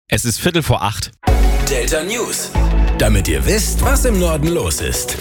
Es ist 7:45. Delta News. Damit ihr wisst, was im Norden los ist.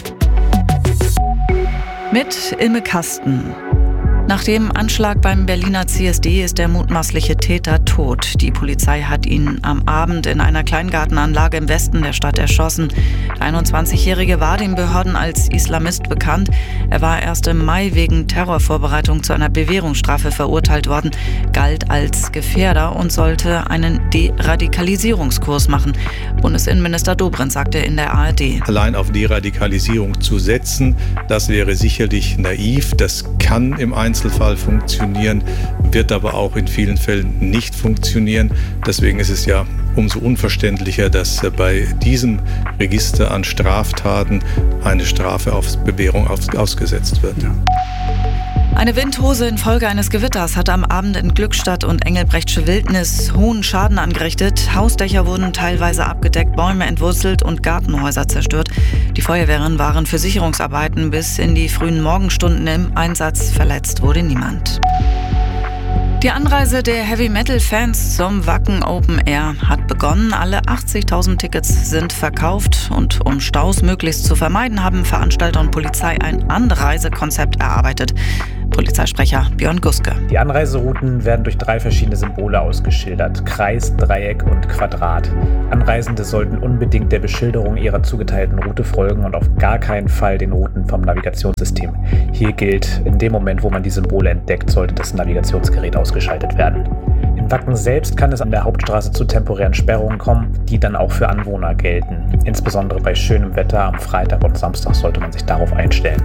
Mit Ilme Kasten. Nach dem Anschlag beim Berliner CSD ist der mutmaßliche Täter tot. Die Polizei hat ihn am Abend in einer Kleingartenanlage im Westen der Stadt erschossen. Der 21-Jährige war den Behörden als Islamist bekannt. Er war erst im Mai wegen Terrorvorbereitung zu einer Bewährungsstrafe verurteilt worden, galt als Gefährder und sollte einen Deradikalisierungskurs machen. Bundesinnenminister Dobrindt sagte in der ARD. Allein auf Deradikalisierung zu setzen, das wäre sicherlich naiv. Das kann im Einzelfall funktionieren, wird aber auch in vielen Fällen nicht funktionieren. Deswegen ist es ja umso unverständlicher, dass bei diesem Register an Straftaten eine Strafe auf Bewährung ausgesetzt wird. Ja. Eine Windhose infolge eines Gewitters hat am Abend in Glückstadt und Engelbrechtsche Wildnis hohen Schaden angerichtet. Hausdächer wurden teilweise abgedeckt, Bäume entwurzelt und Gartenhäuser zerstört. Die Feuerwehren waren für Sicherungsarbeiten bis in die frühen Morgenstunden im Einsatz. Verletzt wurde niemand. Die Anreise der Heavy-Metal-Fans zum Wacken Open Air hat begonnen. Alle 80.000 Tickets sind verkauft. Und um Staus möglichst zu vermeiden, haben Veranstalter und Polizei ein Anreisekonzept erarbeitet. Polizeisprecher Björn Guske. Die Anreiserouten werden durch 3 verschiedene Symbole ausgeschildert: Kreis, Dreieck und Quadrat. Anreisende sollten unbedingt der Beschilderung ihrer zugeteilten Route folgen und auf gar keinen Fall den Routen vom Navigationssystem. Hier gilt, in dem Moment, wo man die Symbole entdeckt, sollte das Navigationsgerät ausgeschaltet werden. In Wacken selbst kann es an der Hauptstraße zu temporären Sperrungen kommen, die dann auch für Anwohner gelten. Insbesondere bei schönem Wetter am Freitag und Samstag sollte man sich darauf einstellen.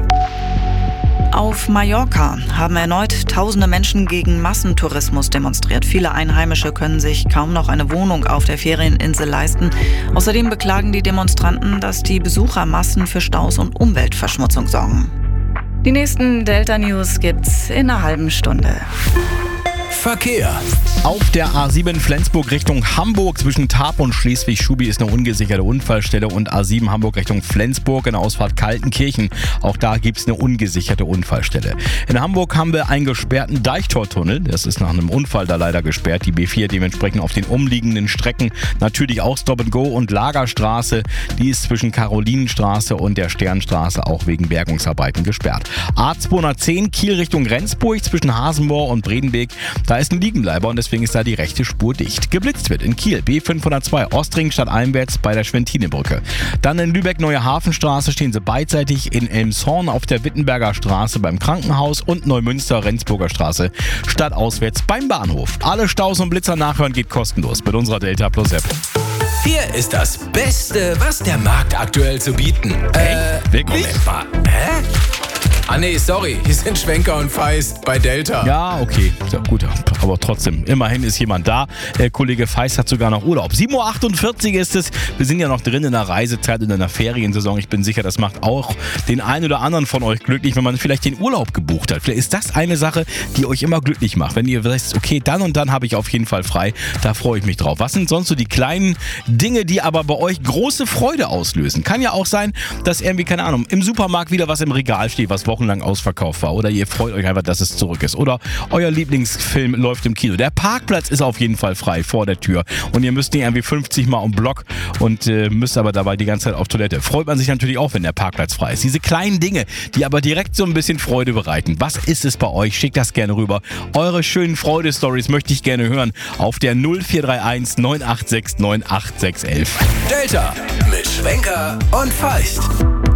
Auf Mallorca haben erneut tausende Menschen gegen Massentourismus demonstriert. Viele Einheimische können sich kaum noch eine Wohnung auf der Ferieninsel leisten. Außerdem beklagen die Demonstranten, dass die Besuchermassen für Staus und Umweltverschmutzung sorgen. Die nächsten Delta News gibt's in einer halben Stunde. Verkehr. Auf der A7 Flensburg Richtung Hamburg zwischen Tarp und Schleswig-Schubi ist eine ungesicherte Unfallstelle und A7 Hamburg Richtung Flensburg in der Ausfahrt Kaltenkirchen. Auch da gibt es eine ungesicherte Unfallstelle. In Hamburg haben wir einen gesperrten Deichtortunnel. Das ist nach einem Unfall da leider gesperrt. Die B4 dementsprechend auf den umliegenden Strecken natürlich auch Stop and Go und Lagerstraße. Die ist zwischen Karolinenstraße und der Sternstraße auch wegen Bergungsarbeiten gesperrt. A210 Kiel Richtung Rendsburg zwischen Hasenmoor und Bredenbeek. Da ist ein Liegenbleiber und deswegen ist da die rechte Spur dicht. Geblitzt wird in Kiel B502 Ostring stadteinwärts bei der Schwentinebrücke. Dann in Lübeck Neue Hafenstraße stehen sie beidseitig, in Elmshorn auf der Wittenberger Straße beim Krankenhaus und Neumünster Rendsburger Straße stadtauswärts beim Bahnhof. Alle Staus und Blitzer nachhören geht kostenlos mit unserer Delta Plus App. Hier ist das Beste, was der Markt aktuell zu bieten. Wirklich? Moment mal. Hä? Ah nee, sorry, hier sind Schwenker und Feist bei Delta. Ja, okay. Ja, gut, aber trotzdem, immerhin ist jemand da. Der Kollege Feist hat sogar noch Urlaub. 7:48 Uhr ist es. Wir sind ja noch drin in der Reisezeit, in der Feriensaison. Ich bin sicher, das macht auch den einen oder anderen von euch glücklich, wenn man vielleicht den Urlaub gebucht hat. Vielleicht ist das eine Sache, die euch immer glücklich macht. Wenn ihr wisst, okay, dann und dann habe ich auf jeden Fall frei. Da freue ich mich drauf. Was sind sonst so die kleinen Dinge, die aber bei euch große Freude auslösen? Kann ja auch sein, dass irgendwie, keine Ahnung, im Supermarkt wieder was im Regal steht, was wochenlang ausverkauft war. Oder ihr freut euch einfach, dass es zurück ist. Oder euer Lieblingsfilm läuft im Kino. Der Parkplatz ist auf jeden Fall frei vor der Tür. Und ihr müsst nicht irgendwie 50 Mal um Block und müsst aber dabei die ganze Zeit auf Toilette. Freut man sich natürlich auch, wenn der Parkplatz frei ist. Diese kleinen Dinge, die aber direkt so ein bisschen Freude bereiten. Was ist es bei euch? Schickt das gerne rüber. Eure schönen Freude-Stories möchte ich gerne hören auf der 0431 986 98611. Delta mit Schwenker und Feist.